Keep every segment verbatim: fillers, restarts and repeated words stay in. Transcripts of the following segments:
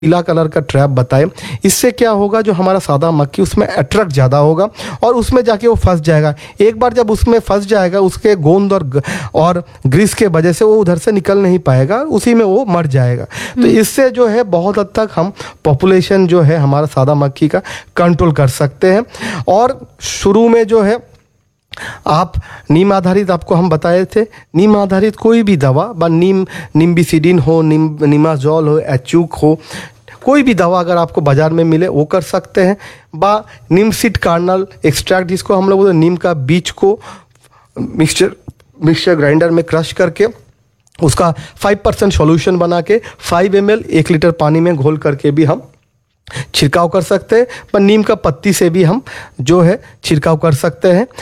पीला कलर का ट्रैप बताए। इससे क्या होगा, जो हमारा सादा मक्खी उसमें अट्रैक्ट ज़्यादा होगा और उसमें जाके वो फंस जाएगा। एक बार जब उसमें फंस जाएगा, उसके गोंद और ग, और ग्रीस के वजह से वो उधर से निकल नहीं पाएगा, उसी में वो मर जाएगा। तो इससे जो है बहुत हद तक हम पॉपुलेशन जो है हमारा सादा मक्खी का कंट्रोल कर सकते हैं। और शुरू में जो है आप नीम आधारित, आपको हम बताए थे, नीम आधारित कोई भी दवा बा नीम निम्बिसिडिन हो, नीम निमाजॉल हो, एचूक हो, कोई भी दवा अगर आपको बाज़ार में मिले वो कर सकते हैं। बा नीम सीड कार्नल एक्सट्रैक्ट, जिसको हम लोग बोलते हैं, नीम का बीज को मिक्सचर मिक्सचर ग्राइंडर में क्रश करके उसका फाइव परसेंट सॉल्यूशन बना के फाइव एम एल एक लीटर पानी में घोल करके भी हम छिड़काव कर सकते हैं। पर नीम का पत्ती से भी हम जो है छिड़काव कर सकते हैं।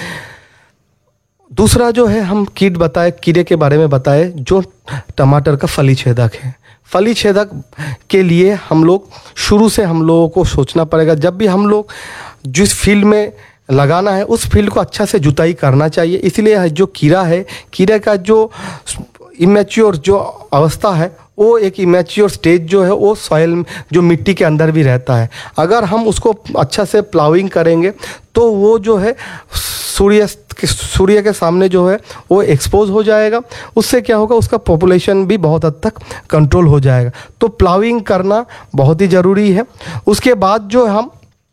दूसरा जो है हम कीट बताए, कीड़े के बारे में बताए, जो टमाटर का फली छेदक है। फली छेदक के लिए हम लोग शुरू से हम लोगों को सोचना पड़ेगा। जब भी हम लोग जिस फील्ड में लगाना है उस फील्ड को अच्छा से जुताई करना चाहिए। इसलिए जो कीड़ा है, कीड़े का जो इमेच्योर जो अवस्था है, वो एक इमेच्योर स्टेज जो है वो सॉइल जो मिट्टी के अंदर भी रहता है। अगर हम उसको अच्छा से प्लाविंग करेंगे तो वो जो है सूर्य सूर्य के सामने जो है वो एक्सपोज हो जाएगा। उससे क्या होगा, उसका पॉपुलेशन भी बहुत हद तक कंट्रोल हो जाएगा। तो प्लाविंग करना बहुत ही ज़रूरी है। उसके बाद जो हम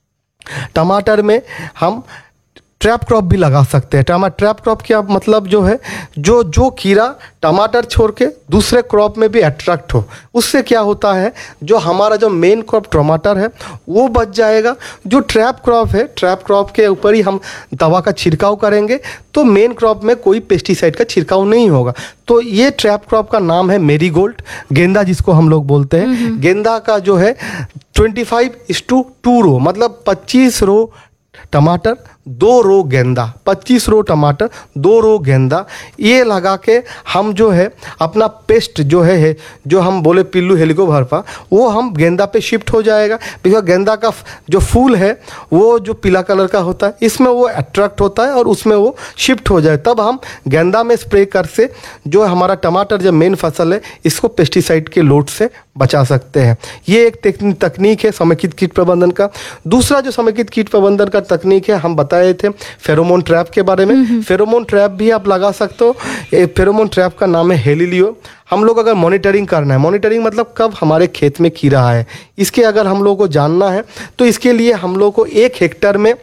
टमाटर में हम ट्रैप क्रॉप भी लगा सकते हैं। टमा ट्रैप क्रॉप क्या मतलब, जो है जो जो कीड़ा टमाटर छोड़ के दूसरे क्रॉप में भी अट्रैक्ट हो। उससे क्या होता है, जो हमारा जो मेन क्रॉप टमाटर है वो बच जाएगा। जो ट्रैप क्रॉप है, ट्रैप क्रॉप के ऊपर ही हम दवा का छिड़काव करेंगे तो मेन क्रॉप में कोई पेस्टिसाइड का छिड़काव नहीं होगा। तो ये ट्रैप क्रॉप का नाम है मेरीगोल्ड, गेंदा जिसको हम लोग बोलते हैं। गेंदा का जो है ट्वेंटी फाइव इस टू टू रो, मतलब पच्चीस रो टमाटर दो रो गेंदा, पच्चीस रो टमाटर दो रो गेंदा, ये लगा के हम जो है अपना पेस्ट जो है, है जो हम बोले पिल्लू हेलिकोबार्पा, वो हम गेंदा पे शिफ्ट हो जाएगा। बिकॉज गेंदा का जो फूल है वो जो पीला कलर का होता है, इसमें वो अट्रैक्ट होता है और उसमें वो शिफ्ट हो जाए। तब हम गेंदा में स्प्रे कर से जो हमारा टमाटर जब मेन फसल है इसको पेस्टिसाइड के लोड से बचा सकते हैं। ये एक तकनीक है समेकित कीट प्रबंधन का। दूसरा जो समेकित कीट प्रबंधन का तकनीक है, हम बताए थे फेरोमोन ट्रैप के बारे में। फेरोमोन ट्रैप भी आप लगा सकते हो। फेरोमोन ट्रैप का नाम है हेलिलियो। हम लोग अगर मॉनिटरिंग करना है, मॉनिटरिंग मतलब कब हमारे खेत में कीड़ा है, इसके अगर हम लोग को जानना है तो इसके लिए हम लोग को एक हेक्टर में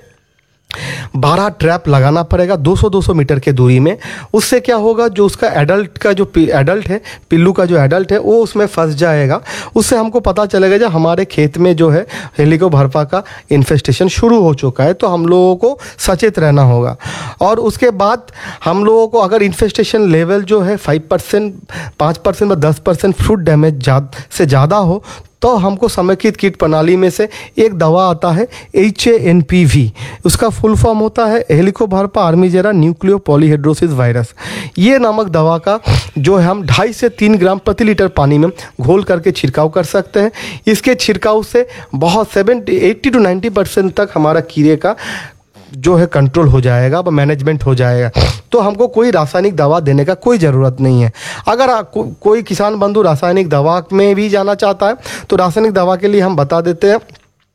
बारह ट्रैप लगाना पड़ेगा दो सौ दो सौ मीटर के दूरी में। उससे क्या होगा, जो उसका एडल्ट का जो एडल्ट है, पिल्लू का जो एडल्ट है वो उसमें फंस जाएगा। उससे हमको पता चलेगा जब हमारे खेत में जो है हेलिकोबार्पा का इन्फेस्टेशन शुरू हो चुका है, तो हम लोगों को सचेत रहना होगा। और उसके बाद हम लोगों को अगर इन्फेस्टेशन लेवल जो है फाइव परसेंट पाँच परसेंट या दस परसेंट फ्रूट डैमेज से ज़्यादा हो तो हमको समेकित कीट प्रणाली में से एक दवा आता है H A N P V. उसका फुल फॉर्म होता है हेलिकोबार्पा आर्मीजेरा न्यूक्लियो पॉलीहेड्रोसिस वायरस। ये नामक दवा का जो है हम ढाई से तीन ग्राम प्रति लीटर पानी में घोल करके छिड़काव कर सकते हैं। इसके छिड़काव से बहुत seventy eighty two ninety percent तक हमारा कीड़े का जो है कंट्रोल हो जाएगा, मैनेजमेंट हो जाएगा। तो हमको कोई रासायनिक दवा देने का कोई ज़रूरत नहीं है। अगर आ, को, कोई किसान बंधु रासायनिक दवा में भी जाना चाहता है तो रासायनिक दवा के लिए हम बता देते हैं।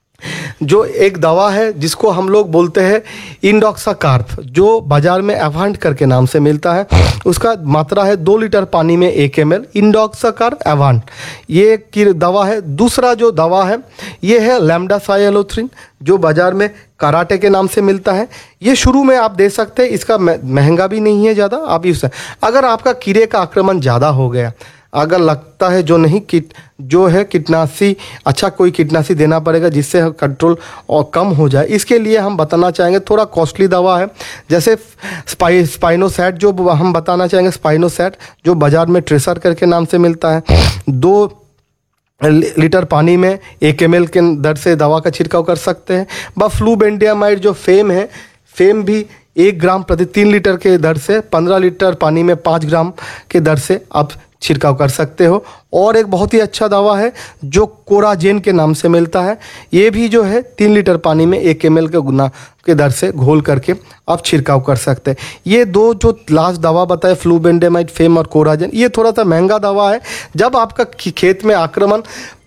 जो एक दवा है जिसको हम लोग बोलते हैं इंडोक्साकार्प, जो बाजार में एवांट करके नाम से मिलता है। उसका मात्रा है दो लीटर पानी में एक एम एल इंडोक्साकार्प एवांट, ये की दवा है। दूसरा जो दवा है ये है लैम्डासाइलोथ्रिन, जो बाजार में कराटे के नाम से मिलता है। ये शुरू में आप दे सकते हैं, इसका महंगा भी नहीं है ज़्यादा। आप इस अगर आपका कीड़े का आक्रमण ज़्यादा हो गया, अगर लगता है जो नहीं किट जो है कीटनाशी, अच्छा कोई कीटनाशी देना पड़ेगा जिससे कंट्रोल और कम हो जाए। इसके लिए हम बताना चाहेंगे थोड़ा कॉस्टली दवा है, जैसे स्पाइ स्पाइनोसैट जो हम बताना चाहेंगे। स्पाइनोसैट जो बाज़ार में ट्रेसर करके नाम से मिलता है, दो लीटर पानी में एक एम एल के दर से दवा का छिड़काव कर सकते हैं। व फ्लूबेंडियामाइड जो फेम है, फेम भी एक ग्राम प्रति तीन लीटर के दर से पंद्रह लीटर पानी में पाँच ग्राम के दर से आप छिड़काव कर सकते हो। और एक बहुत ही अच्छा दवा है जो कोराजेन के नाम से मिलता है। ये भी जो है तीन लीटर पानी में एक एम एल के गुना के दर से घोल करके आप छिड़काव कर सकते हैं। ये दो जो लास्ट दवा बताए फ्लूबेंडेमाइड, फेम और कोराजेन, ये थोड़ा सा महंगा दवा है। जब आपका खेत में आक्रमण